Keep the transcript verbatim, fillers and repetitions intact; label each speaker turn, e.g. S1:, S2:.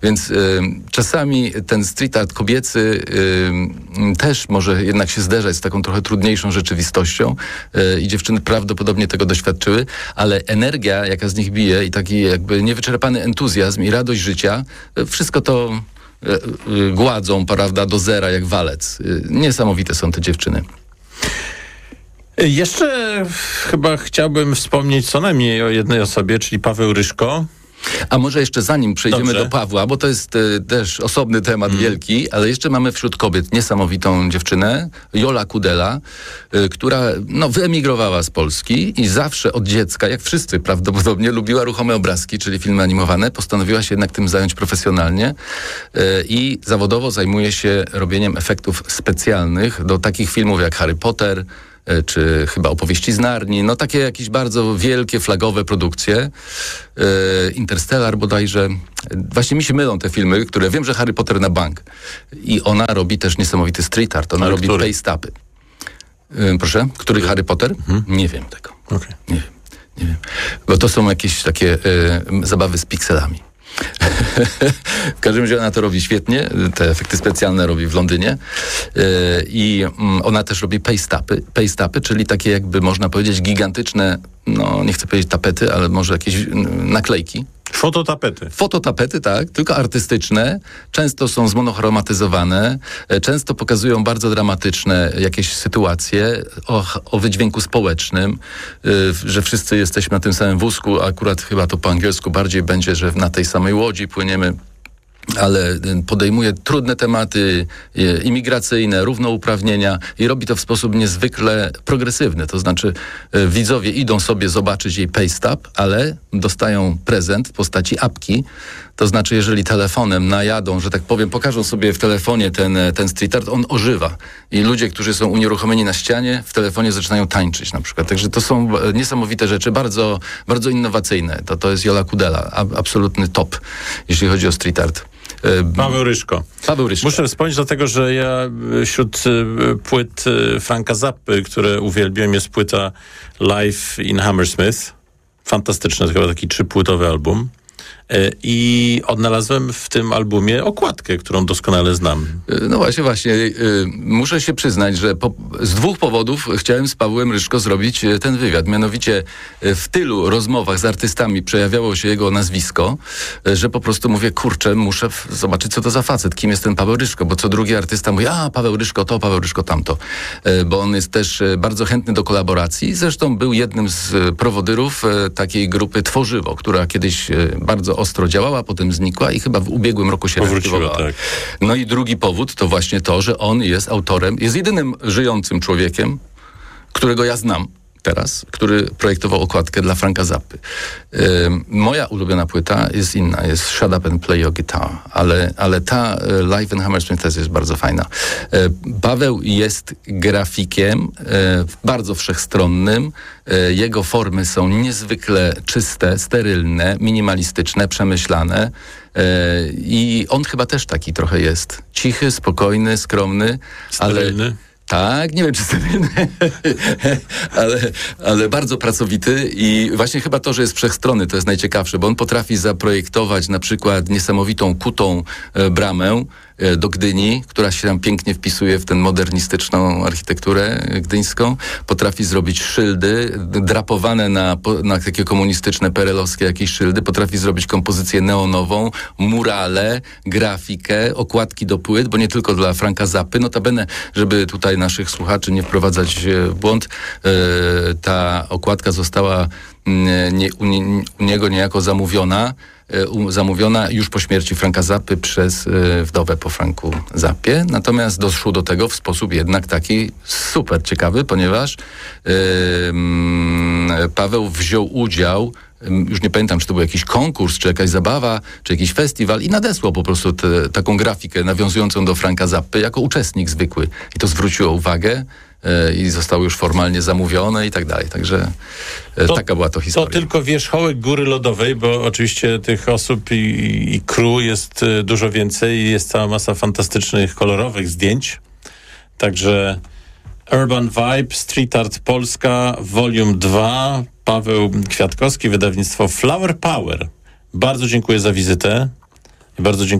S1: Więc y, czasami ten street art kobiecy y, też może jednak się zderzać z taką trochę trudniejszą rzeczywistością y, i dziewczyny prawdopodobnie tego doświadczyły, ale energia, jaka z nich bije i taki jakby niewyczerpany entuzjazm i radość życia, y, wszystko to y, y, gładzą, prawda, do zera jak walec. Y, niesamowite są te dziewczyny.
S2: Jeszcze chyba chciałbym wspomnieć co najmniej o jednej osobie, czyli Paweł Ryszko.
S1: A może jeszcze zanim przejdziemy
S2: Dobrze.
S1: do Pawła, bo to jest e, też osobny temat mm. wielki, ale jeszcze mamy wśród kobiet niesamowitą dziewczynę, Jola Kudela, e, która no, wyemigrowała z Polski i zawsze od dziecka, jak wszyscy prawdopodobnie, lubiła ruchome obrazki, czyli filmy animowane. Postanowiła się jednak tym zająć profesjonalnie e, i zawodowo zajmuje się robieniem efektów specjalnych do takich filmów jak Harry Potter, czy chyba Opowieści z Narni, no takie jakieś bardzo wielkie, flagowe produkcje. Yy, Interstellar bodajże. Właśnie mi się mylą te filmy, które wiem, że Harry Potter na bank. I ona robi też niesamowity street art. Ona
S2: Ale
S1: robi
S2: który?
S1: paste-upy. Yy, proszę? Który
S2: Który?
S1: Harry Potter?
S2: Mhm.
S1: Nie wiem tego.
S2: Okay.
S1: Nie wiem. Nie wiem. Bo to są jakieś takie yy, zabawy z pikselami. W każdym razie ona to robi świetnie, te efekty specjalne robi w Londynie yy, i mm, ona też robi paste-upy, paste-upy, czyli takie jakby można powiedzieć gigantyczne, no nie chcę powiedzieć tapety, ale może jakieś mm, naklejki.
S2: Fototapety.
S1: Fototapety, tak, tylko artystyczne, często są zmonochromatyzowane, e, często pokazują bardzo dramatyczne jakieś sytuacje o, o wydźwięku społecznym, y, że wszyscy jesteśmy na tym samym wózku, akurat chyba to po angielsku bardziej będzie, że na tej samej łodzi płyniemy, ale podejmuje trudne tematy e, imigracyjne, równouprawnienia i robi to w sposób niezwykle progresywny. To znaczy e, widzowie idą sobie zobaczyć jej paste-up, ale dostają prezent w postaci apki. To znaczy, jeżeli telefonem najadą, że tak powiem, pokażą sobie w telefonie ten, ten street art, on ożywa. I ludzie, którzy są unieruchomieni na ścianie, w telefonie zaczynają tańczyć na przykład. Także to są niesamowite rzeczy, bardzo, bardzo innowacyjne. To, to jest Jola Kudela, a, absolutny top, jeśli chodzi o street art.
S2: Paweł Ryszko.
S1: Paweł Ryszko.
S2: Muszę wspomnieć dlatego, że ja wśród płyt Franka Zappy, które uwielbiam, jest płyta Live in Hammersmith. Fantastyczny, to chyba taki trzypłytowy album. I odnalazłem w tym albumie okładkę, którą doskonale znam.
S1: No właśnie, właśnie. Muszę się przyznać, że po, z dwóch powodów chciałem z Pawłem Ryszko zrobić ten wywiad. Mianowicie w tylu rozmowach z artystami przejawiało się jego nazwisko, że po prostu mówię, kurczę, muszę zobaczyć, co to za facet, kim jest ten Paweł Ryszko, bo co drugi artysta mówi, a Paweł Ryszko to, Paweł Ryszko tamto. Bo on jest też bardzo chętny do kolaboracji. Zresztą był jednym z prowodyrów takiej grupy Tworzywo, która kiedyś bardzo ostro działała, potem znikła i chyba w ubiegłym roku się reaktywowała. Tak. No i drugi powód to właśnie to, że on jest autorem, jest jedynym żyjącym człowiekiem, którego ja znam teraz, który projektował okładkę dla Franka Zappy. Yy, moja ulubiona płyta jest inna, jest Shut Up and Play Your Guitar, ale, ale ta y, Live in Hammersmith też jest bardzo fajna. Yy, Paweł jest grafikiem yy, bardzo wszechstronnym. Yy, jego formy są niezwykle czyste, sterylne, minimalistyczne, przemyślane. Yy, I on chyba też taki trochę jest. Cichy, spokojny, skromny.
S2: Sterylny?
S1: Ale tak, nie wiem czy sterylny, ale, ale bardzo pracowity i właśnie chyba to, że jest wszechstronny, to jest najciekawsze, bo on potrafi zaprojektować na przykład niesamowitą kutą e, bramę e, do Gdyni, która się tam pięknie wpisuje w tę modernistyczną architekturę gdyńską. Potrafi zrobić szyldy drapowane na, na takie komunistyczne, perelowskie jakieś szyldy. Potrafi zrobić kompozycję neonową, murale, grafikę, okładki do płyt, bo nie tylko dla Franka Zappy. Notabene, żeby tutaj naszych słuchaczy nie wprowadzać w błąd, e, ta okładka została nie, u, nie, u niego niejako zamówiona, e, u, zamówiona już po śmierci Franka Zappy przez e, wdowę po Franku Zappie. Natomiast doszło do tego w sposób jednak taki super ciekawy, ponieważ e, m, Paweł wziął udział, już nie pamiętam, czy to był jakiś konkurs, czy jakaś zabawa, czy jakiś festiwal i nadesłał po prostu te, taką grafikę nawiązującą do Franka Zappy jako uczestnik zwykły. I to zwróciło uwagę e, i zostało już formalnie zamówione i tak dalej. Także e,
S2: to,
S1: taka była to historia.
S2: To tylko wierzchołek góry lodowej, bo oczywiście tych osób i, i crew jest y, dużo więcej i jest cała masa fantastycznych, kolorowych zdjęć. Także Urban Vibe, Street Art Polska, Volume dwa, Paweł Kwiatkowski, wydawnictwo Flower Power. Bardzo dziękuję za wizytę. Bardzo dziękuję.